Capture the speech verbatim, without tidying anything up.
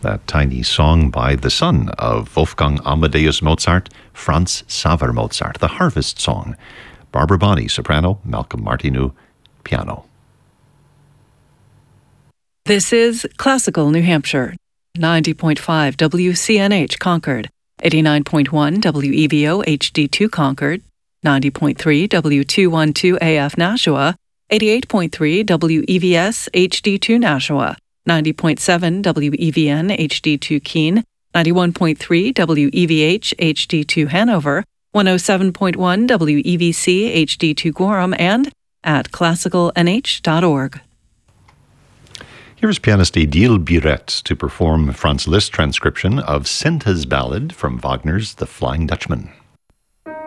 That tiny song by the son of Wolfgang Amadeus Mozart, Franz Xaver Mozart, the Harvest Song. Barbara Bonney, soprano, Malcolm Martineau, piano. This is Classical New Hampshire, ninety point five W C N H Concord, eighty-nine point one W E V O H D two Concord, ninety point three W two twelve A F Nashua, eighty-eight point three W E V S H D two Nashua, ninety point seven W E V N H D two Keene, ninety-one point three W E V H H D two Hanover, one oh seven point one W E V C H D two Gorham, and at classical n h dot org. Here's pianist Odile Biret to perform Franz Liszt's transcription of Sinte's ballad from Wagner's The Flying Dutchman.